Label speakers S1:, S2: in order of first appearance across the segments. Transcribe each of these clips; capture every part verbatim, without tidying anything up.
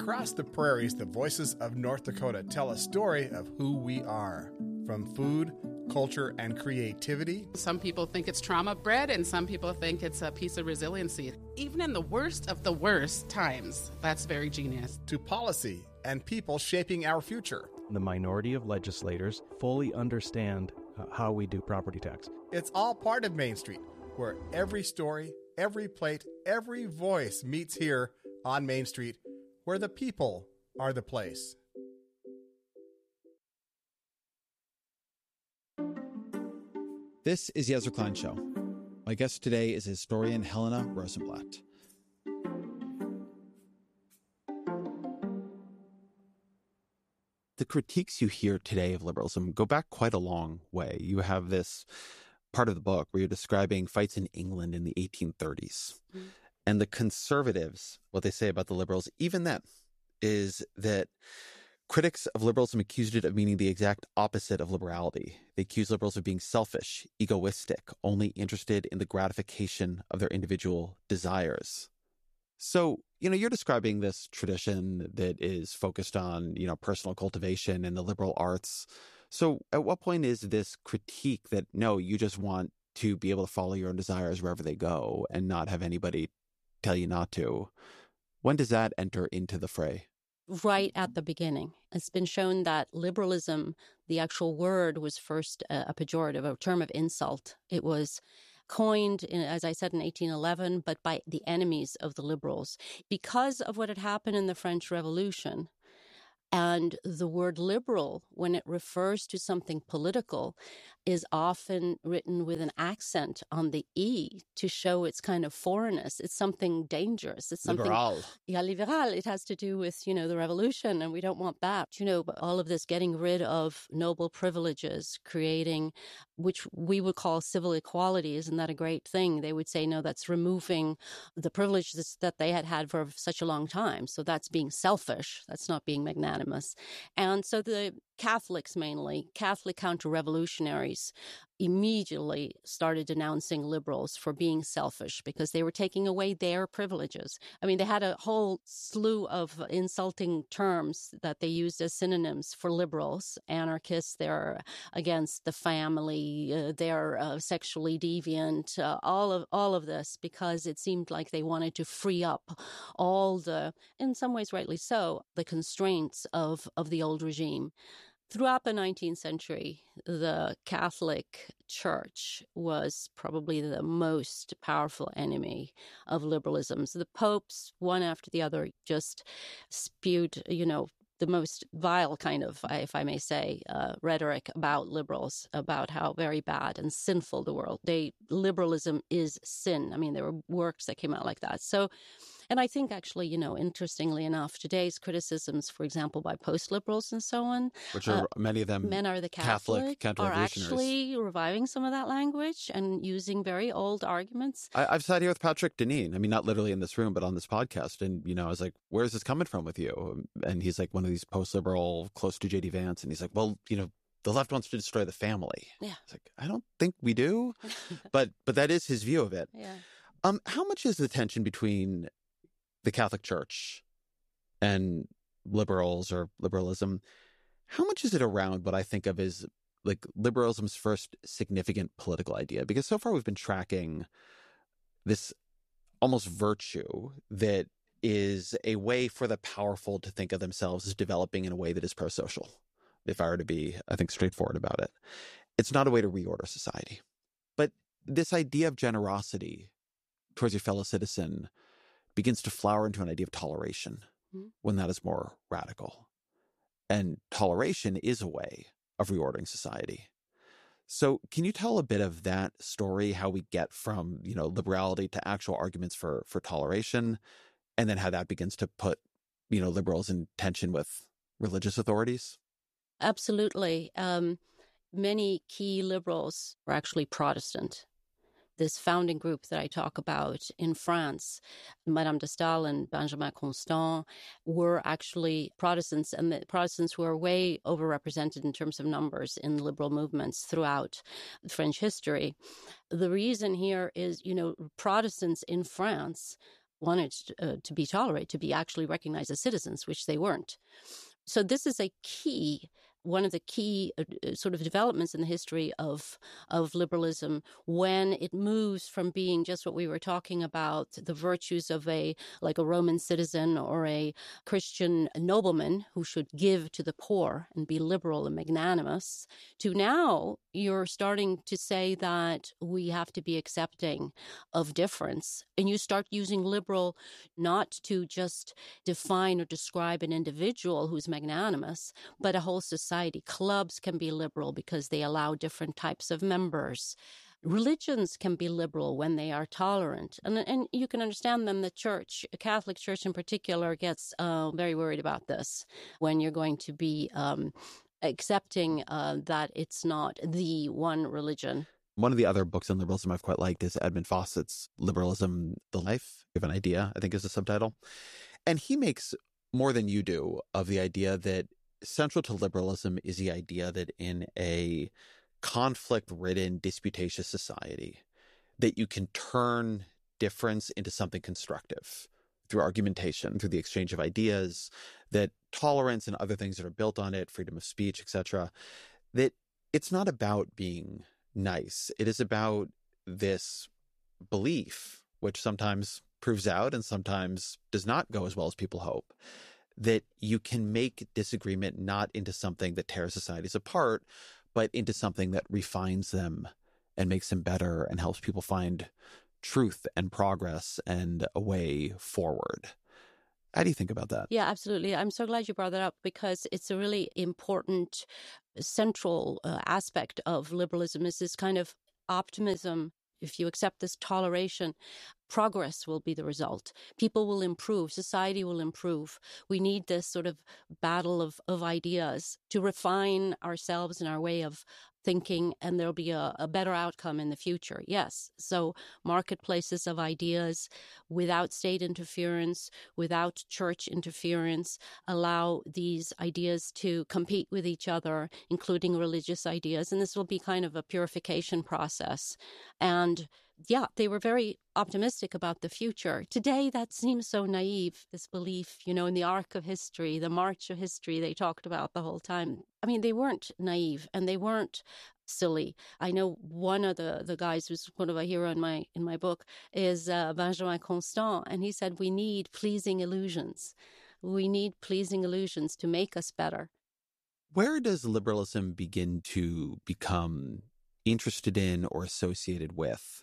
S1: Across the prairies, the voices of North Dakota tell a story of who we are. From food, culture, and creativity.
S2: Some people think it's trauma bred, and some people think it's a piece of resiliency. Even in the worst of the worst times, that's very genius.
S1: To policy and people shaping our future.
S3: The minority of legislators fully understand uh, how we do property tax.
S1: It's all part of Main Street, where every story, every plate, every voice meets here on Main Street, where the people are the place.
S4: This is Yezer Klein Show. My guest today is historian Helena Rosenblatt. The critiques you hear today of liberalism go back quite a long way. You have this part of the book where you're describing fights in England in the eighteen thirties. Mm-hmm. And the conservatives, what they say about the liberals, even then, is that critics of liberalism accused it of meaning the exact opposite of liberality. They accused liberals of being selfish, egoistic, only interested in the gratification of their individual desires. So, you know, you're describing this tradition that is focused on, you know, personal cultivation and the liberal arts. So at what point is this critique that, no, you just want to be able to follow your own desires wherever they go and not have anybody tell you not to? When does that enter into the fray?
S5: Right at the beginning. It's been shown that liberalism, the actual word, was first a, a pejorative, a term of insult. It was coined, in, as I said, in eighteen eleven, but by the enemies of the liberals. Because of what had happened in the French Revolution, and the word liberal, when it refers to something political, is often written with an accent on the E to show its kind of foreignness. It's something dangerous. It's something...
S4: Liberal.
S5: Yeah, liberal. It has to do with, you know, the revolution, and we don't want that. You know, but all of this getting rid of noble privileges, creating, which we would call civil equality. Isn't that a great thing? They would say, no, that's removing the privileges that they had had for such a long time. So that's being selfish. That's not being magnanimous. And so the Catholics, mainly, Catholic counter-revolutionaries, immediately started denouncing liberals for being selfish because they were taking away their privileges. I mean, they had a whole slew of insulting terms that they used as synonyms for liberals. Anarchists, they're against the family, uh, they're uh, sexually deviant, uh, all of all of this, because it seemed like they wanted to free up all the, in some ways rightly so, the constraints of, of the old regime. Throughout the nineteenth century, the Catholic Church was probably the most powerful enemy of liberalism. So the popes, one after the other, just spewed, you know, the most vile kind of, if I may say, uh, rhetoric about liberals, about how very bad and sinful the world. They liberalism is sin. I mean, there were works that came out like that. So, and I think actually, you know, interestingly enough, today's criticisms, for example, by post-liberals and so on,
S4: which are uh, many of them
S5: men are the
S4: Catholic,
S5: Catholic are actually reviving some of that language and using very old arguments.
S4: I, I've sat here with Patrick Deneen. I mean, not literally in this room, but on this podcast. And, you know, I was like, where's this coming from with you? And he's like one of these post-liberal, close to J D Vance. And he's like, well, you know, the left wants to destroy the family.
S5: Yeah.
S4: It's like, I don't think we do. but but that is his view of it.
S5: Yeah.
S4: Um, how much is the tension between the Catholic Church and liberals or liberalism, how much is it around what I think of as like liberalism's first significant political idea? Because so far we've been tracking this almost virtue that is a way for the powerful to think of themselves as developing in a way that is pro-social, if I were to be, I think, straightforward about it. It's not a way to reorder society. But this idea of generosity towards your fellow citizen begins to flower into an idea of toleration mm-hmm. when that is more radical. And toleration is a way of reordering society. So can you tell a bit of that story, how we get from, you know, liberality to actual arguments for, for toleration, and then how that begins to put, you know, liberals in tension with religious authorities?
S5: Absolutely. Um, many key liberals were actually Protestant. This founding group that I talk about in France, Madame de Stael and Benjamin Constant, were actually Protestants, and the Protestants were way overrepresented in terms of numbers in liberal movements throughout French history. The reason here is, you know, Protestants in France wanted uh, to be tolerated, to be actually recognized as citizens, which they weren't. So this is a key, one of the key uh, sort of developments in the history of of liberalism, when it moves from being just what we were talking about, the virtues of a like a Roman citizen or a Christian nobleman who should give to the poor and be liberal and magnanimous, to now you're starting to say that we have to be accepting of difference. And you start using liberal not to just define or describe an individual who's magnanimous, but a whole society. Clubs can be liberal because they allow different types of members. Religions can be liberal when they are tolerant. And, and you can understand then the church, a Catholic Church in particular, gets uh, very worried about this when you're going to be um, accepting uh, that it's not the one religion.
S4: One of the other books on liberalism I've quite liked is Edmund Fawcett's Liberalism, the Life. You have an idea, I think is the subtitle. And he makes more than you do of the idea that central to liberalism is the idea that in a conflict-ridden, disputatious society, that you can turn difference into something constructive through argumentation, through the exchange of ideas, that tolerance and other things that are built on it, freedom of speech, et cetera, that it's not about being nice. It is about this belief, which sometimes proves out and sometimes does not go as well as people hope, that you can make disagreement not into something that tears societies apart, but into something that refines them and makes them better and helps people find truth and progress and a way forward. How do you think about that?
S5: Yeah, absolutely. I'm so glad you brought that up because it's a really important central uh, aspect of liberalism is this kind of optimism. If you accept this toleration, progress will be the result. People will improve. Society will improve. We need this sort of battle of, of ideas to refine ourselves and our way of thinking, and there'll be a, a better outcome in the future. Yes. So marketplaces of ideas without state interference, without church interference, allow these ideas to compete with each other, including religious ideas. And this will be kind of a purification process. And yeah, they were very optimistic about the future. Today, that seems so naive, this belief, you know, in the arc of history, the march of history they talked about the whole time. I mean, they weren't naive and they weren't silly. I know one of the, the guys who's one of a hero in my in my book is uh, Benjamin Constant, and he said, we need pleasing illusions. We need pleasing illusions to make us better.
S4: Where does liberalism begin to become interested in or associated with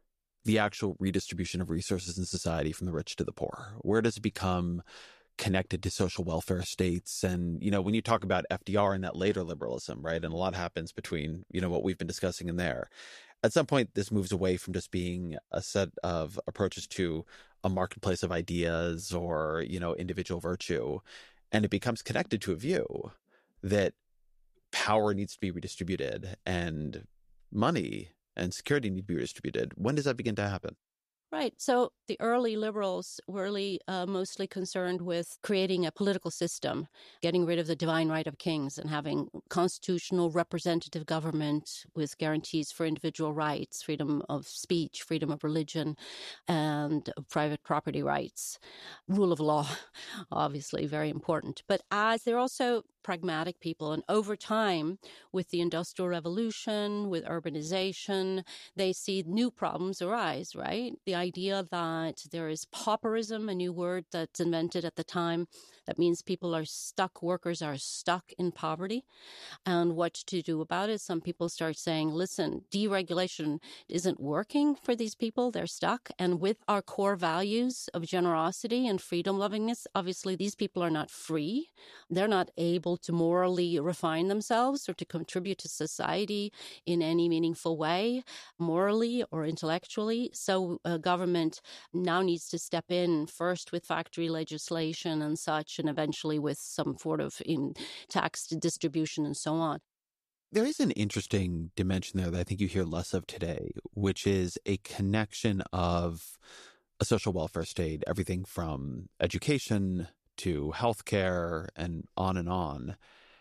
S4: the actual redistribution of resources in society from the rich to the poor? Where does it become connected to social welfare states? And, you know, when you talk about F D R and that later liberalism, right, and a lot happens between, you know, what we've been discussing in there. At some point, this moves away from just being a set of approaches to a marketplace of ideas or, you know, individual virtue. And it becomes connected to a view that power needs to be redistributed and money and security need to be redistributed. When does that begin to happen?
S5: Right. So the early liberals were really uh, mostly concerned with creating a political system, getting rid of the divine right of kings and having constitutional representative government with guarantees for individual rights, freedom of speech, freedom of religion, and private property rights. Rule of law, obviously, very important. But as they're also pragmatic people, and over time, with the Industrial Revolution, with urbanization, they see new problems arise, right? The idea that there is pauperism, a new word that's invented at the time, that means people are stuck, workers are stuck in poverty. And what to do about it? Some people start saying, listen, deregulation isn't working for these people. They're stuck. And with our core values of generosity and freedom-lovingness, obviously these people are not free. They're not able to morally refine themselves or to contribute to society in any meaningful way, morally or intellectually. So uh, government now needs to step in first with factory legislation and such, and eventually with some sort of in tax distribution and so on.
S4: There is an interesting dimension there that I think you hear less of today, which is a connection of a social welfare state, everything from education to healthcare and on and on,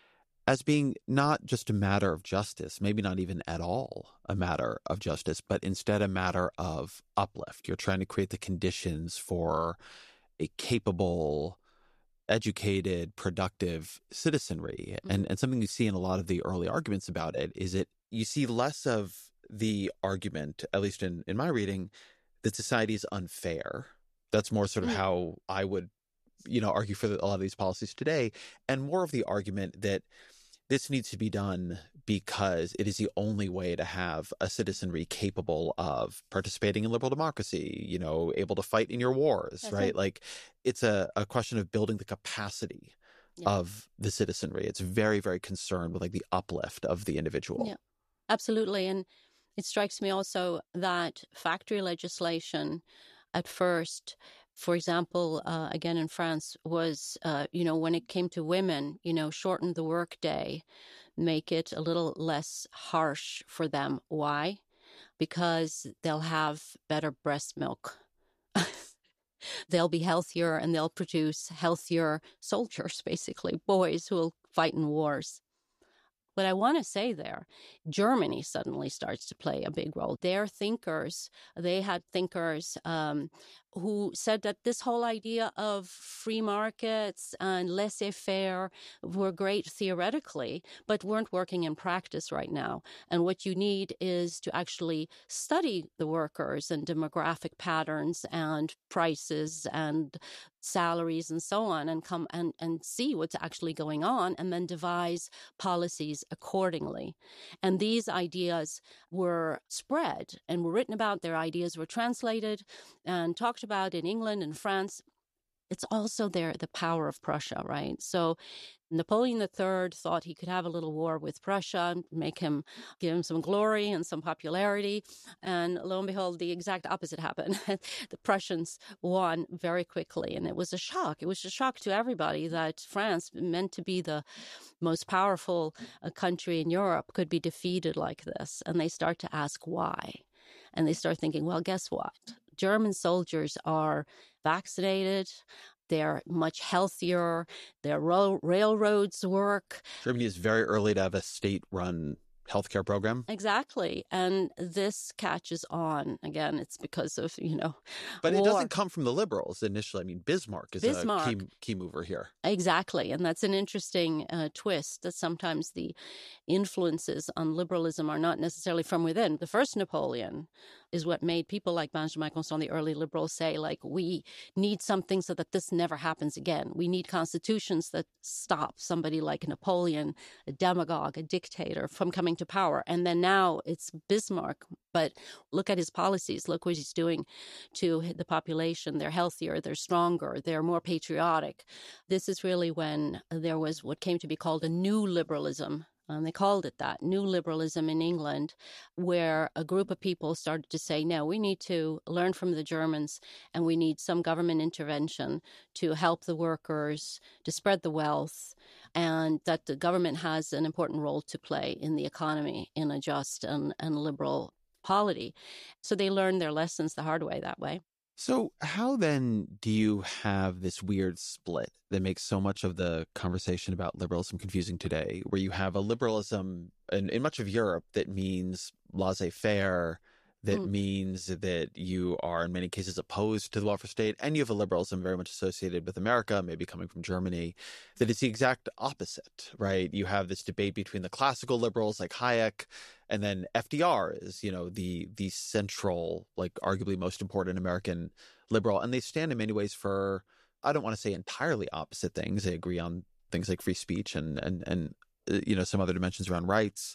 S4: as being not just a matter of justice, maybe not even at all a matter of justice, but instead a matter of uplift. You're trying to create the conditions for a capable, educated, productive citizenry. Mm-hmm. And, and something you see in a lot of the early arguments about it is that you see less of the argument, at least in, in my reading, that society is unfair. That's more sort of mm-hmm. how I would, you know, argue for a lot of these policies today, and more of the argument that this needs to be done because it is the only way to have a citizenry capable of participating in liberal democracy, you know, able to fight in your wars, That's right? It. Like, it's a, a question of building the capacity yeah. of the citizenry. It's very, very concerned with like the uplift of the individual.
S5: Yeah, absolutely. And it strikes me also that factory legislation at first, for example, uh, again in France, was, uh, you know, when it came to women, you know, shorten the workday, make it a little less harsh for them. Why? Because they'll have better breast milk. They'll be healthier and they'll produce healthier soldiers, basically, boys who will fight in wars. What I want to say there, Germany suddenly starts to play a big role. Their thinkers, they had thinkers um, who said that this whole idea of free markets and laissez-faire were great theoretically, but weren't working in practice right now. And what you need is to actually study the workers and demographic patterns and prices and salaries and so on, and come and, and see what's actually going on, and then devise policies accordingly. And these ideas were spread and were written about. Their ideas were translated and talked about in England and France. It's also there, the power of Prussia, right? So Napoleon the Third thought he could have a little war with Prussia, make him, give him some glory and some popularity. And lo and behold, the exact opposite happened. The Prussians won very quickly. And it was a shock. It was a shock to everybody that France, meant to be the most powerful uh, country in Europe, could be defeated like this. And they start to ask why. And they start thinking, well, guess what? German soldiers are vaccinated. They're much healthier. Their ro- railroads work.
S4: Germany is very early to have a state-run healthcare program.
S5: Exactly. And this catches on. Again, it's because of, you know,
S4: But
S5: war.
S4: It doesn't come from the liberals initially. I mean, Bismarck is
S5: Bismarck.
S4: a key, key mover here.
S5: Exactly. And that's an interesting uh, twist, that sometimes the influences on liberalism are not necessarily from within. The first Napoleon is what made people like Benjamin Constant, the early liberals, say, like, we need something so that this never happens again. We need constitutions that stop somebody like Napoleon, a demagogue, a dictator, from coming to power. And then now it's Bismarck. But look at his policies. Look what he's doing to the population. They're healthier, they're stronger, they're more patriotic. This is really when there was what came to be called a new liberalism. And they called it that, new liberalism in England, where a group of people started to say, no, we need to learn from the Germans, and we need some government intervention to help the workers, to spread the wealth, and that the government has an important role to play in the economy in a just and, and liberal polity. So they learned their lessons the hard way that way.
S4: So how then do you have this weird split that makes so much of the conversation about liberalism confusing today, where you have a liberalism in, in much of Europe that means laissez-faire, that mm. means that you are in many cases opposed to the welfare state, and you have a liberalism very much associated with America, maybe coming from Germany, that is the exact opposite, right? You have this debate between the classical liberals like Hayek, and then F D R is, you know, the the central, like arguably most important American liberal. And they stand in many ways for, I don't want to say entirely opposite things. They agree on things like free speech and, and, and uh, you know, some other dimensions around rights.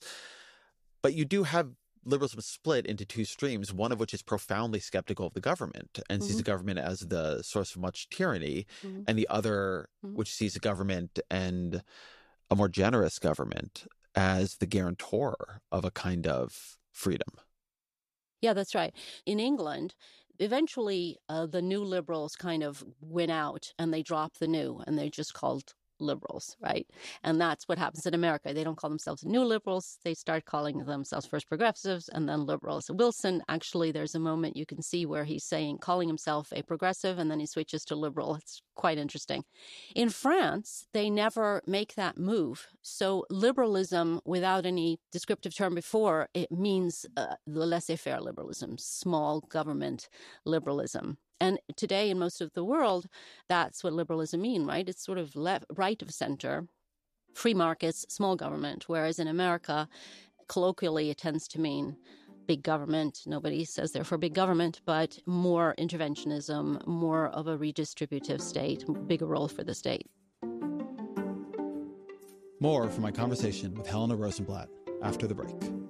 S4: But you do have liberalism split into two streams, one of which is profoundly skeptical of the government and mm-hmm. sees the government as the source of much tyranny, mm-hmm. and the other, mm-hmm. which sees the government and a more generous government as the guarantor of a kind of freedom.
S5: Yeah, that's right. In England, eventually uh, the new liberals kind of win out and they drop the new and they just called liberals, right? And that's what happens in America. They don't call themselves new liberals. They start calling themselves first progressives and then liberals. Wilson, actually, there's a moment you can see where he's saying, calling himself a progressive, and then he switches to liberal. It's quite interesting. In France, they never make that move. So liberalism, without any descriptive term before, it means uh, the laissez-faire liberalism, small government liberalism. And today in most of the world, that's what liberalism means, right? It's sort of left, right of center, free markets, small government, whereas in America, colloquially, it tends to mean big government. Nobody says they're for big government, but more interventionism, more of a redistributive state, bigger role for the state.
S4: More from my conversation with Helena Rosenblatt after the break.